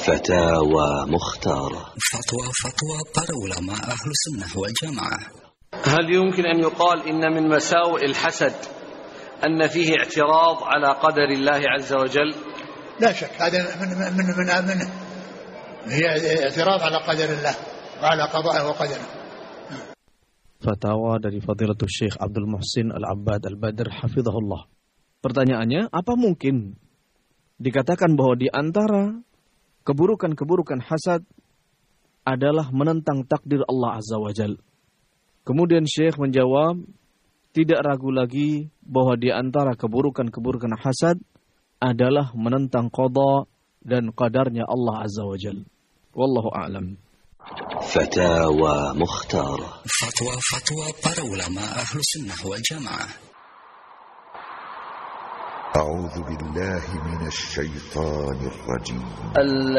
فتاوى مختارة. فتوى para ulama ahlu sunnah wal jamaah. هل يمكن أن يقال إن من مساوئ الحسد أن فيه اعتراض على قدر الله عز وجل؟ لا شك هذا من هي اعتراض على قدر الله وعلى قضائه وقدره. Fatwa dari Fadilatul Syekh Abdul Muhsin Al-Abbad Al-Badr hafizahullah. Pertanyaannya, apa mungkin dikatakan bahwa di antara keburukan-keburukan hasad adalah menentang takdir Allah Azza wa Jal? Kemudian Syekh menjawab, tidak ragu lagi bahwa di antara keburukan-keburukan hasad adalah menentang qada dan qadarnya Allah Azza wa Jal. Wallahu a'lam. فتاوى مختارة. Fatwa para ulama ahlu sunnah wal jamaah. أعوذ بالله من الشيطان الرجيم.